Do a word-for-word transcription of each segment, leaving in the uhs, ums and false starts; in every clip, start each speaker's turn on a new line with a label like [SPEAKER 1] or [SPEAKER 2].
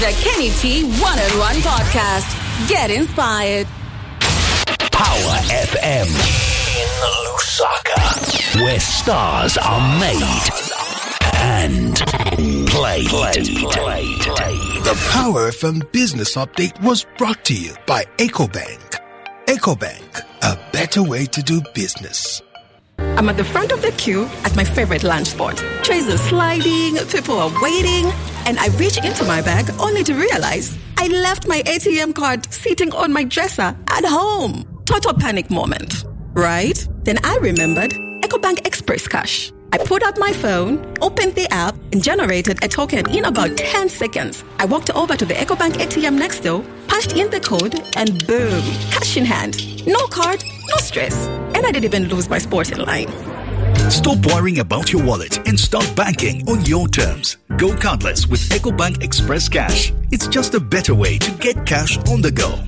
[SPEAKER 1] The Kenny T One oh One Podcast. Get inspired.
[SPEAKER 2] Power F M in Lusaka, where stars are made and played. played. played.
[SPEAKER 3] The Power F M Business Update was brought to you by EcoBank. EcoBank, a better way to do business.
[SPEAKER 4] I'm at the front of the queue at my favorite lunch spot. Trays are sliding, people are waiting, and I reach into my bag only to realize I left my A T M card sitting on my dresser at home. Total panic moment, right? Then I remembered EcoBank Express Cash. I pulled out my phone, opened the app, and generated a token in about ten seconds. I walked over to the EcoBank A T M next door, punched in the code, and boom, cash in hand. No card, no stress. And I didn't even lose my sport in line.
[SPEAKER 5] Stop worrying about your wallet and start banking on your terms. Go cardless with EcoBank Express Cash. It's just a better way to get cash on the go.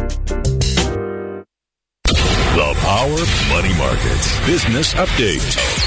[SPEAKER 6] The Power Money Markets Business Update.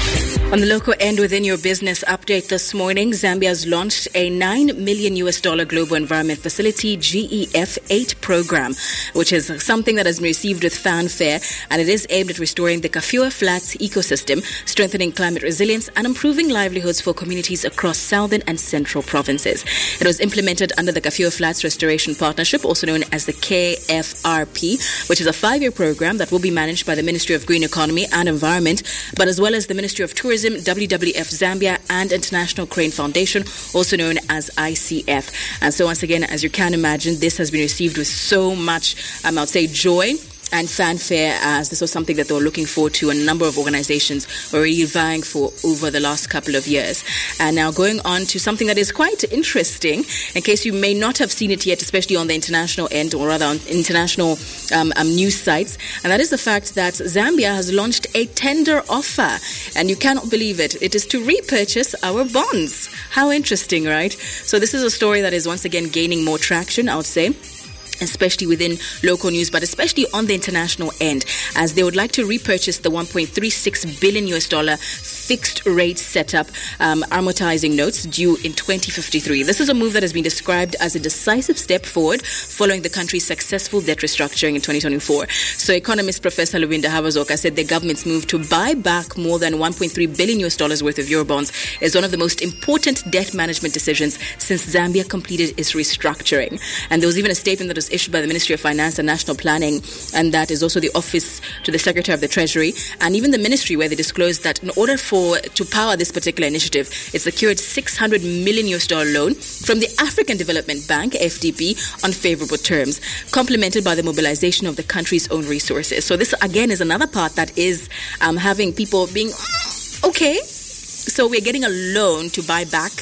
[SPEAKER 7] On the local end, within your business update this morning, Zambia has launched a nine million U S dollar Global Environment Facility G E F eight program, which is something that has been received with fanfare, and it is aimed at restoring the Kafue Flats ecosystem, strengthening climate resilience, and improving livelihoods for communities across southern and central provinces. It was implemented under the Kafue Flats Restoration Partnership, also known as the K F R P, which is a five-year program that will be managed by the Ministry of Green Economy and Environment, but as well as the Ministry of Tourism, W W F Zambia, and International Crane Foundation, also known as I C F. And so once again, as you can imagine, this has been received with so much, um, I would say, joy and fanfare, as this was something that they were looking forward to. A number of organizations were already vying for over the last couple of years. And now going on to something that is quite interesting, in case you may not have seen it yet, especially on the international end, or rather on international um, um, news sites, and that is the fact that Zambia has launched a tender offer, and you cannot believe it. It is to repurchase our bonds. How interesting, right? So this is a story that is once again gaining more traction, I would say, especially within local news, but especially on the international end, as they would like to repurchase the one point three six billion U S dollar fixed rate setup um, amortizing notes due in twenty fifty-three. This is a move that has been described as a decisive step forward following the country's successful debt restructuring in twenty twenty-four. So economist Professor Lubinda Havazoka said the government's move to buy back more than one point three billion U S dollars worth of Eurobonds is one of the most important debt management decisions since Zambia completed its restructuring. And there was even a statement that was issued by the Ministry of Finance and National Planning, and that is also the Office to the Secretary of the Treasury, and even the Ministry, where they disclosed that in order for to power this particular initiative, it secured six hundred million U S dollar loan from the African Development Bank, F D B, on favorable terms, complemented by the mobilization of the country's own resources. So this, again, is another part that is um, having people being, okay, so we're getting a loan to buy back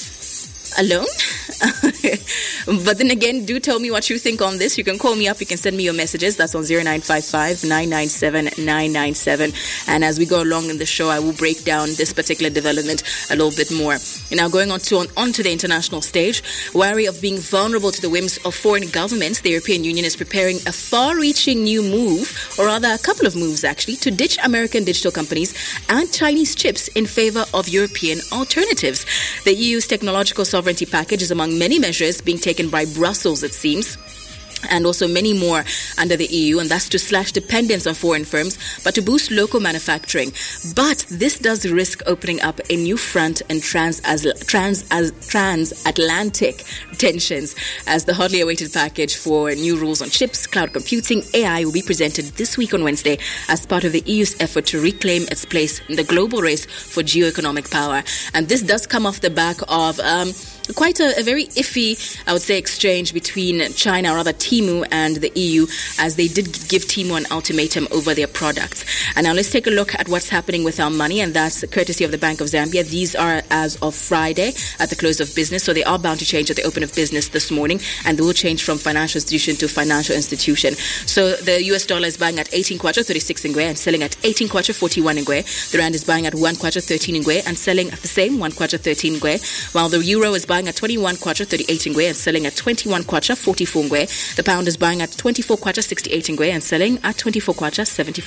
[SPEAKER 7] a loan? But then again, do tell me what you think on this. You can call me up. You can send me your messages. That's on zero nine five five, nine nine seven, nine nine seven. And as we go along in the show, I will break down this particular development a little bit more. And now going on to, on, on to the international stage, wary of being vulnerable to the whims of foreign governments, the European Union is preparing a far-reaching new move, or rather a couple of moves actually, to ditch American digital companies and Chinese chips in favor of European alternatives. The E U's technological sovereignty package is among many measures being taken by Brussels, it seems, and also many more under the E U, and that's to slash dependence on foreign firms, but to boost local manufacturing. But this does risk opening up a new front in trans as trans as transatlantic tensions, as the hotly awaited package for new rules on chips, cloud computing, A I will be presented this week on Wednesday as part of the E U's effort to reclaim its place in the global race for geoeconomic power. And this does come off the back of um, quite a, a very iffy, I would say, exchange between China, or rather Temu, and the E U, as they did give Temu an ultimatum over their products. And now let's take a look at what's happening with our money, and that's courtesy of the Bank of Zambia. These are as of Friday at the close of business, so they are bound to change at the open of business this morning, and they will change from financial institution to financial institution. So the U S dollar is buying at eighteen kwacha thirty-six ngwe and selling at eighteen kwacha forty-one ngwe. The rand is buying at one kwacha thirteen ngwe and selling at the same one kwacha thirteen ngwe, while the euro is buying at twenty-one kwacha thirty-eight ngwe and selling at twenty-one kwacha forty-four ngwe. The pound is buying at twenty-four kwacha sixty-eight ngwe and selling at twenty-four kwacha seventy-four.